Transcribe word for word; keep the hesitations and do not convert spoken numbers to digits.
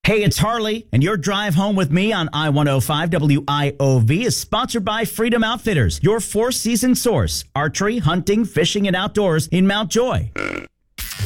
Hey, it's Harley, and your drive home with me on I one oh five W I O V is sponsored by Freedom Outfitters, your four-season source, archery, hunting, fishing, and outdoors in Mount Joy.